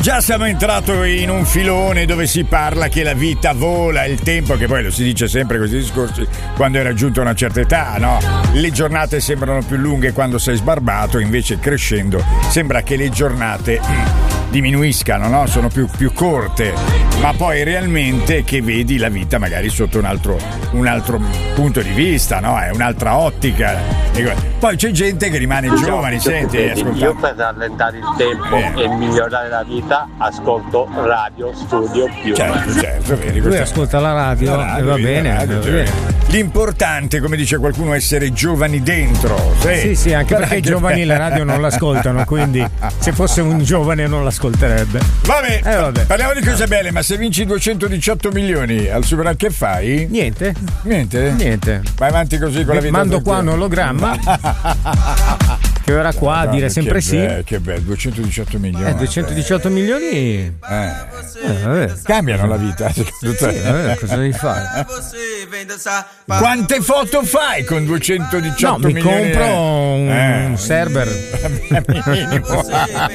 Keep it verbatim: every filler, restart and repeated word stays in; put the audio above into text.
Già siamo entrati in un filone dove si parla che la vita vola, il tempo, che poi lo si dice sempre questi discorsi quando hai raggiunto una certa età, no? Le giornate sembrano più lunghe quando sei sbarbato, invece crescendo sembra che le giornate diminuiscano, no? Sono più, più corte, ma poi realmente che vedi la vita magari sotto un altro, un altro punto di vista, no? È un'altra ottica. Poi c'è gente che rimane giovane, senti, ascolta. Io per rallentare il tempo eh. e migliorare la vita ascolto Radio Studio Più. Certo, certo, vedi, lui ascolta la radio, la radio e va bene, radio, va cioè. bene. L'importante, come dice qualcuno, è essere giovani dentro. Sì, sì, sì, anche perché anche... i giovani la radio non l'ascoltano, quindi se fosse un giovane non l'ascolterebbe. Vabbè, eh, vabbè. Parliamo di cose belle, ma se vinci duecentodiciotto milioni al Super, che fai? Niente. Niente? Niente. Vai avanti così con la vita. Mando qua un ologramma che ora qua a dire sempre che sì. Be- che bello, duecentodiciotto milioni. Eh, duecentodiciotto milioni. Eh. Eh, Cambiano la vita, secondo te? Sì, vabbè, cosa devi fare? Quante foto fai con duecentodiciotto no, milioni? Mi compro un, eh. un server.